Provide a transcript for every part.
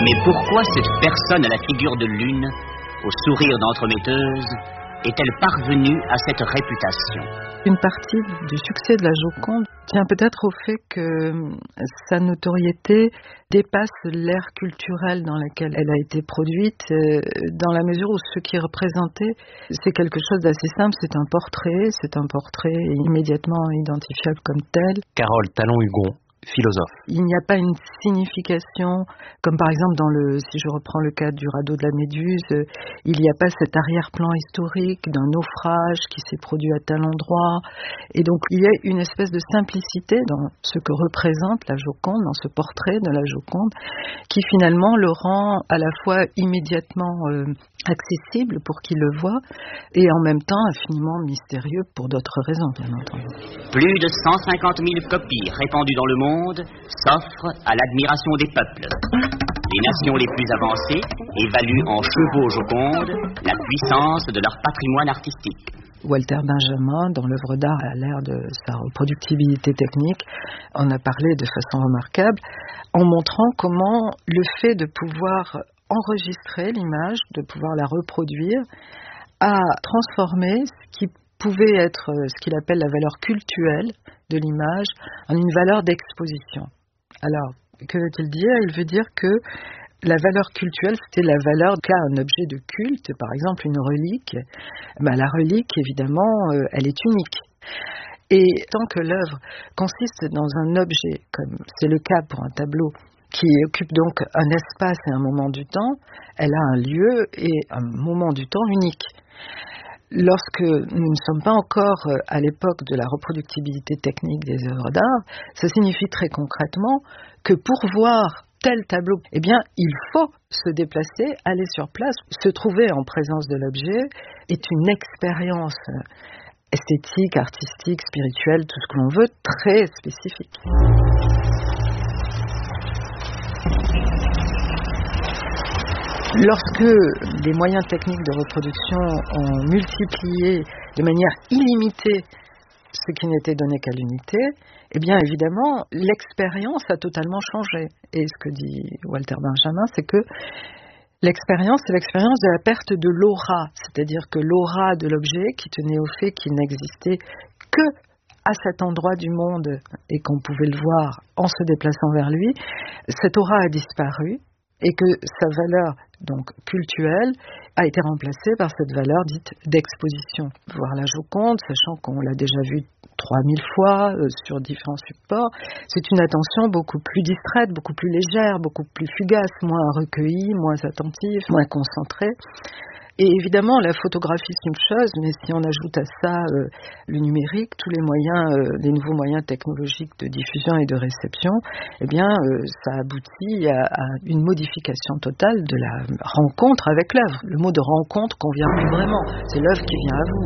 Mais pourquoi cette personne à la figure de lune, au sourire d'entremetteuse, est-elle parvenue à cette réputation? Une partie du succès de la Joconde tient peut-être au fait que sa notoriété dépasse l'ère culturelle dans laquelle elle a été produite, dans la mesure où ce qui est représenté, c'est quelque chose d'assez simple, c'est un portrait immédiatement identifiable comme tel. Carole Talon-Hugon, philosophe. Il n'y a pas une signification, comme par exemple si je reprends le cas du radeau de la Méduse, il n'y a pas cet arrière-plan historique d'un naufrage qui s'est produit à tel endroit. Et donc il y a une espèce de simplicité dans ce que représente la Joconde, dans ce portrait de la Joconde, qui finalement le rend à la fois immédiatement accessible pour qui le voit, et en même temps infiniment mystérieux pour d'autres raisons, bien entendu. Plus de 150 000 copies répandues dans le monde s'offrent à l'admiration des peuples. Les nations les plus avancées évaluent en chevaux Joconde la puissance de leur patrimoine artistique. Walter Benjamin, dans l'œuvre d'art à l'ère de sa reproductibilité technique, en a parlé de façon remarquable, en montrant comment le fait de pouvoir enregistrer l'image, de pouvoir la reproduire, a transformé ce qui pouvait être ce qu'il appelle la valeur cultuelle de l'image en une valeur d'exposition. Alors, que veut-il dire? Il veut dire que la valeur cultuelle, c'était la valeur qu'a un objet de culte, par exemple une relique. La relique, évidemment, elle est unique. Et tant que l'œuvre consiste dans un objet, comme c'est le cas pour un tableau, qui occupe donc un espace et un moment du temps, elle a un lieu et un moment du temps unique. Lorsque nous ne sommes pas encore à l'époque de la reproductibilité technique des œuvres d'art, ça signifie très concrètement que pour voir tel tableau, eh bien, il faut se déplacer, aller sur place, se trouver en présence de l'objet est une expérience esthétique, artistique, spirituelle, tout ce que l'on veut, très spécifique. Lorsque les moyens techniques de reproduction ont multiplié de manière illimitée ce qui n'était donné qu'à l'unité, eh bien évidemment, l'expérience a totalement changé. Et ce que dit Walter Benjamin, c'est que l'expérience, c'est l'expérience de la perte de l'aura, c'est-à-dire que l'aura de l'objet qui tenait au fait qu'il n'existait que à cet endroit du monde et qu'on pouvait le voir en se déplaçant vers lui, cette aura a disparu et que sa valeur donc cultuelle a été remplacée par cette valeur dite d'exposition. Voir la Joconde, sachant qu'on l'a déjà vue 3000 fois sur différents supports, c'est une attention beaucoup plus distraite, beaucoup plus légère, beaucoup plus fugace, moins recueillie, moins attentive, moins concentrée. Et évidemment, la photographie, c'est une chose, mais si on ajoute à ça le numérique, tous les moyens, les nouveaux moyens technologiques de diffusion et de réception, eh bien, ça aboutit à une modification totale de la rencontre avec l'œuvre. Le mot de rencontre convient plus vraiment. C'est l'œuvre qui vient à vous.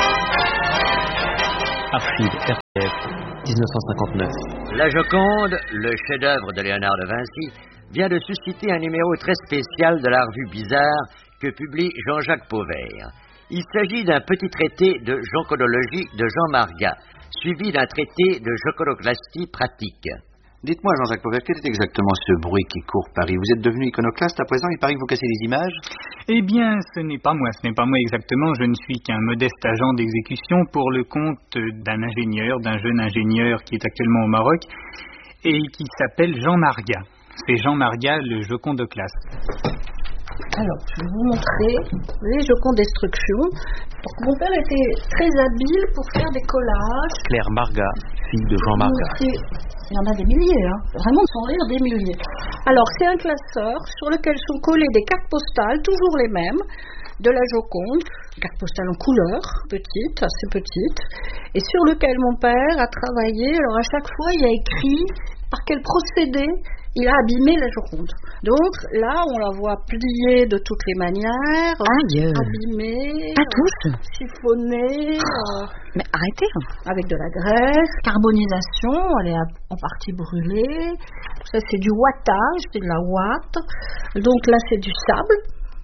Archives RTF, 1959. La Joconde, le chef-d'œuvre de Léonard de Vinci, vient de susciter un numéro très spécial de la revue Bizarre que publie Jean-Jacques Pauvert. Il s'agit d'un petit traité de joconodologie de Jean Margat, suivi d'un traité de joconoclastie pratique. Dites-moi, Jean-Jacques Pauvert, quel est exactement ce bruit qui court Paris? Vous êtes devenu iconoclaste à présent, il paraît que vous cassez les images? Eh bien, ce n'est pas moi exactement, je ne suis qu'un modeste agent d'exécution pour le compte d'un jeune ingénieur qui est actuellement au Maroc et qui s'appelle Jean Margat. C'est Jean Margat, le jocondoclaste. Alors, je vais vous montrer les Jocondes Destruction. Donc, mon père était très habile pour faire des collages. Claire Margat, fille de Jean Margat. Il y en a des milliers, vraiment sans rire des milliers. Alors, c'est un classeur sur lequel sont collées des cartes postales, toujours les mêmes, de la Joconde, cartes postales en couleur, petites, assez petites, et sur lequel mon père a travaillé. Alors, à chaque fois, il y a écrit par quel procédé il a abîmé la Joconde. Donc là, on la voit pliée de toutes les manières, abîmée, chiffonnée. Mais arrêtez. Avec de la graisse, carbonisation, elle est en partie brûlée. Ça, c'est du ouatage, c'est de la ouate. Donc là, c'est du sable.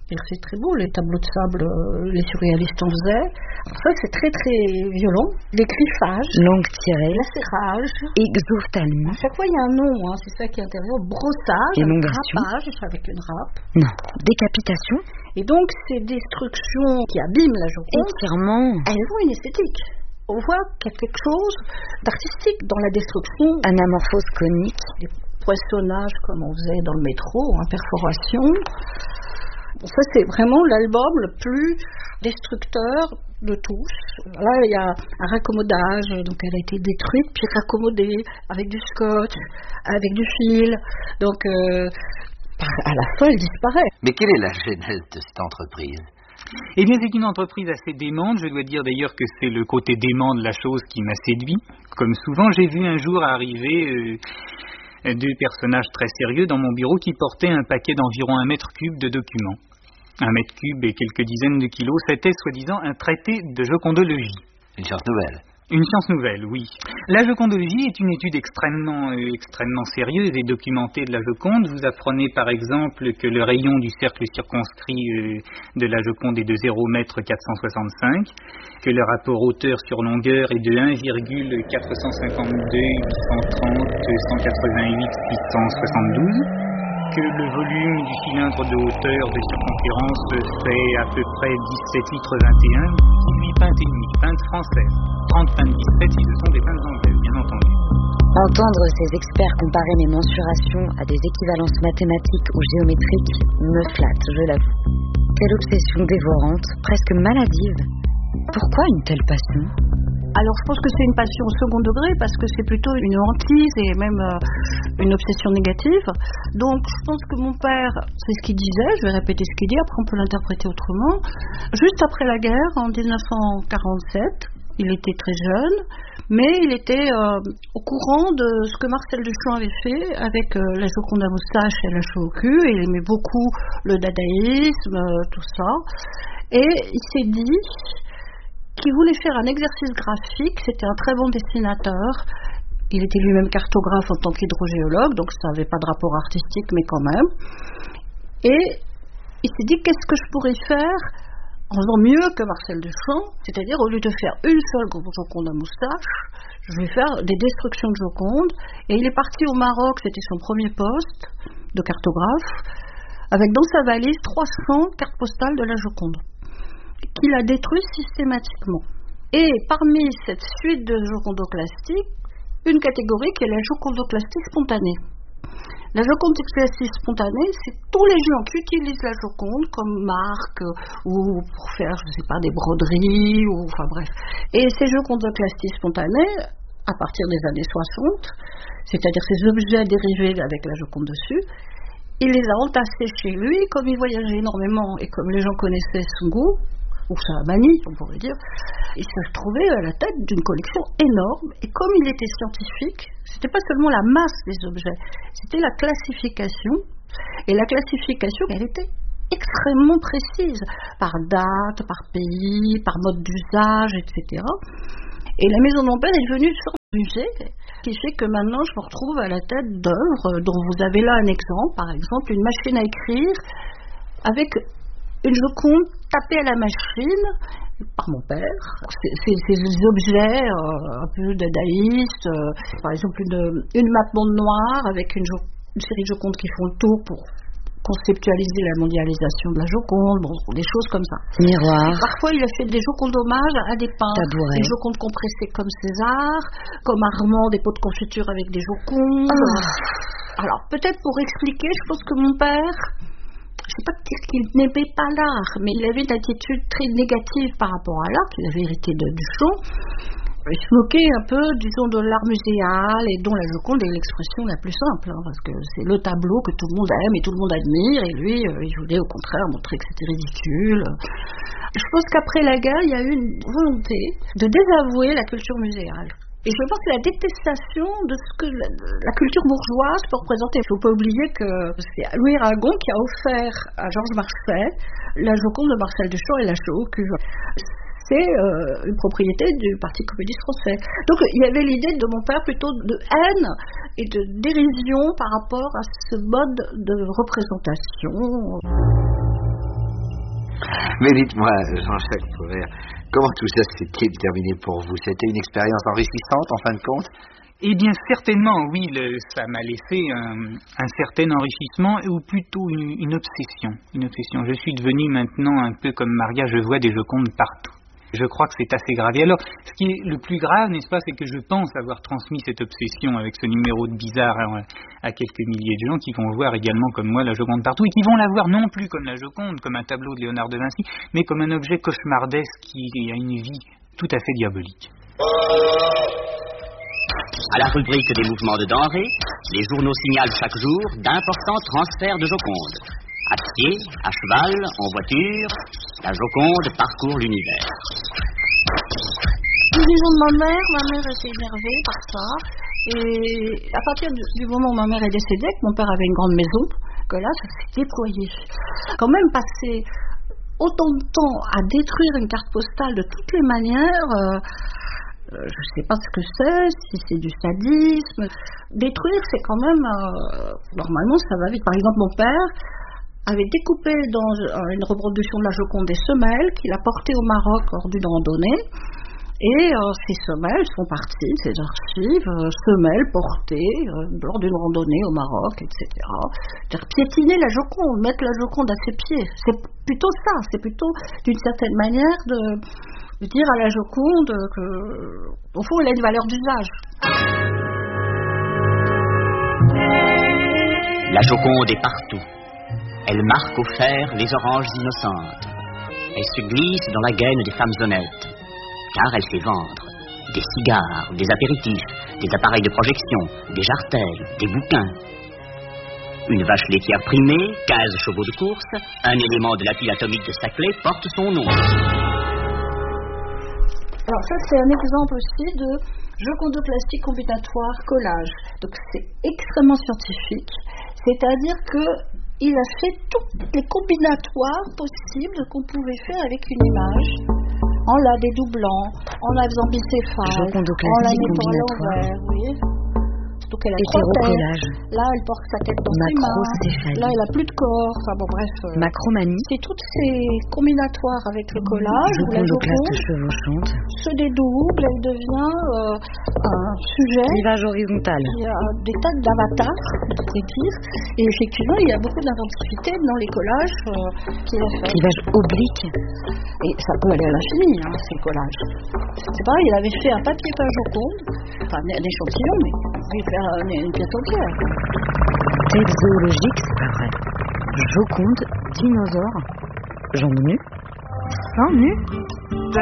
Et c'est très beau, les tableaux de sable, les surréalistes en faisaient. Alors ça, c'est très très violent. Les griffages, longue tirée, lacérage, exophthalmie. À chaque fois, il y a un nom, hein, c'est ça qui est intéressant. Brossage, râpage, avec une râpe. Non, décapitation. Et donc, ces destructions qui abîment la Joconde, étirement, elles ont une esthétique. On voit qu'il y a quelque chose d'artistique dans la destruction. Anamorphose conique. Des poissonnages comme on faisait dans le métro, en perforation. Ça, c'est vraiment l'album le plus destructeur de tous. Là, il y a un raccommodage, donc elle a été détruite, puis raccommodée avec du scotch, avec du fil. Donc, à la fin, elle disparaît. Mais quelle est la genèse de cette entreprise ? Eh bien, c'est une entreprise assez démente. Je dois dire d'ailleurs que c'est le côté dément de la chose qui m'a séduit. Comme souvent, j'ai vu un jour arriver deux personnages très sérieux dans mon bureau qui portaient un paquet d'environ 1 mètre cube de documents. 1 mètre cube et quelques dizaines de kilos, c'était soi-disant un traité de jocondologie. Une science nouvelle. Une science nouvelle, oui. La jocondologie est une étude extrêmement sérieuse et documentée de la Joconde. Vous apprenez par exemple que le rayon du cercle circonscrit de la Joconde est de 0,465 m, que le rapport hauteur sur longueur est de 1,452 830 188 672, que le volume du cylindre de hauteur de circonférence fait à peu près 17 litres 21, 18 pintes et demie, pintes françaises, 30 pintes 17 si ce sont des pintes anglaises, bien entendu. Entendre ces experts comparer mes mensurations à des équivalences mathématiques ou géométriques me flatte, je l'avoue. Quelle obsession dévorante, presque maladive. Pourquoi une telle passion ? Alors je pense que c'est une passion au second degré parce que c'est plutôt une hantise et même une obsession négative. Donc je pense que mon père, c'est ce qu'il disait, je vais répéter ce qu'il dit, après on peut l'interpréter autrement. Juste après la guerre, en 1947, il était très jeune, mais il était au courant de ce que Marcel Duchamp avait fait avec la Joconde à moustache et la cheveux au cul, et il aimait beaucoup le dadaïsme, tout ça. Et il s'est dit qu'il voulait faire un exercice graphique, c'était un très bon dessinateur. Il était lui-même cartographe en tant qu'hydrogéologue, donc ça n'avait pas de rapport artistique, mais quand même. Et il s'est dit, qu'est-ce que je pourrais faire en faisant mieux que Marcel Duchamp, c'est-à-dire au lieu de faire une seule Joconde à moustache, je vais faire des destructions de Joconde. Et il est parti au Maroc, c'était son premier poste de cartographe, avec dans sa valise 300 cartes postales de la Joconde, qu'il a détruit systématiquement. Et parmi cette suite de jocondoclastiques, une catégorie qui est la jocondoclastie spontanée. La jocondoclastie spontanée, c'est tous les gens qui utilisent la Joconde comme marque ou pour faire, je ne sais pas, des broderies, ou enfin bref. Et ces jocondoclasties spontanées, à partir des années 60, c'est-à-dire ces objets dérivés avec la Joconde dessus, il les a entassés chez lui, comme il voyageait énormément et comme les gens connaissaient son goût, ou sa manie, on pourrait dire, il se trouvait à la tête d'une collection énorme, et comme il était scientifique, c'était pas seulement la masse des objets, c'était la classification, et la classification, elle était extrêmement précise, par date, par pays, par mode d'usage, etc. Et la maison de mon père est devenue une sorte de musée, qui fait que maintenant je me retrouve à la tête d'œuvres dont vous avez là un exemple, par exemple une machine à écrire avec une Joconde tapée à la machine par mon père. Ces objets un peu dadaïstes, par exemple une map monde noire avec une série de Jocondes qui font le tour pour conceptualiser la mondialisation de la Joconde, bon, des choses comme ça. Miroir. Parfois, il a fait des Jocondes d'hommage à des peintres. Tabouret. Des Jocondes compressées comme César, comme Armand, des pots de confiture avec des Jocondes. Alors, peut-être pour expliquer, je pense que mon père, je ne sais pas dire qu'il n'aimait pas l'art, mais il avait une attitude très négative par rapport à l'art, qu'il avait hérité de Duchamp. Il se moquait un peu, disons, de l'art muséal, et dont la Joconde est l'expression la plus simple, hein, parce que c'est le tableau que tout le monde aime et tout le monde admire, et lui, il voulait au contraire montrer que c'était ridicule. Je pense qu'après la guerre, il y a eu une volonté de désavouer la culture muséale. Et je pense que la détestation de ce que la culture bourgeoise peut représenter. Il ne faut pas oublier que c'est Louis Aragon qui a offert à Georges Marchais la Joconde de Marcel Duchamp et la cheveux au cul. C'est une propriété du Parti communiste français. Donc il y avait l'idée de mon père plutôt de haine et de dérision par rapport à ce mode de représentation. Mais dites-moi, Jean-Jacques Pauvert, comment tout ça s'est-il terminé pour vous? C'était une expérience enrichissante, en fin de compte? Eh bien, certainement, oui, ça m'a laissé un certain enrichissement, ou plutôt une obsession. Je suis devenu maintenant un peu comme Maria, je vois des Jocondes partout. Je crois que c'est assez grave. Et alors, ce qui est le plus grave, n'est-ce pas, c'est que je pense avoir transmis cette obsession avec ce numéro de Bizarre à quelques milliers de gens qui vont voir également comme moi la Joconde partout, et qui vont la voir non plus comme la Joconde, comme un tableau de Léonard de Vinci, mais comme un objet cauchemardesque qui a une vie tout à fait diabolique. À la rubrique des mouvements de denrées, les journaux signalent chaque jour d'importants transferts de Joconde. À pied, à cheval, en voiture, la Joconde parcourt l'univers. Disons de ma mère était énervée par ça. Et à partir du moment où ma mère est décédée, que mon père avait une grande maison, que là, ça s'est déployé. Quand même passer autant de temps à détruire une carte postale de toutes les manières, je ne sais pas ce que c'est, si c'est du sadisme. Détruire, c'est quand même... normalement, ça va vite. Par exemple, mon père avait découpé dans une reproduction de la Joconde des semelles qu'il a portées au Maroc lors d'une randonnée. Et ces semelles sont parties, ces archives, semelles portées lors d'une randonnée au Maroc, etc. C'est-à-dire piétiner la Joconde, mettre la Joconde à ses pieds. C'est plutôt ça, c'est plutôt d'une certaine manière de dire à la Joconde qu'au fond, elle a une valeur d'usage. La Joconde est partout. Elle marque au fer les oranges innocentes. Elle se glisse dans la gaine des femmes honnêtes, car elle fait vendre des cigares, des apéritifs, des appareils de projection, des jartelles, des bouquins. Une vache laitière primée, 15 chevaux de course, un élément de la pile atomique de Saclay porte son nom. Alors ça, c'est un exemple aussi de jocondoplastie combinatoire collage. Donc c'est extrêmement scientifique, c'est-à-dire qu'il a fait toutes les combinatoires possibles qu'on pouvait faire avec une image, en la dédoublant, en la faisant bicéphale, en la mettant à l'envers, vous voyez. Donc elle a trois têtes. Là, elle porte sa tête dans ses mains. Là, elle a plus de corps. Enfin bon, bref. Macromanie. C'est toutes ces combinatoires avec le collage où la Joconde se dédouble, elle devient un sujet. Clivage horizontal. Il y a des tas d'avatars, on pourrait dire. Et effectivement, il y a beaucoup d'inventivité dans les collages qu'il a fait. Clivage oblique. Et ça peut aller à l'infini, ces collages. C'est pareil, il avait fait un papier peint Joconde, enfin un échantillon, mais il fait une pièce entière. Tête zoologique, c'est pas vrai. Joconde, dinosaure, jambes nues, seins nus.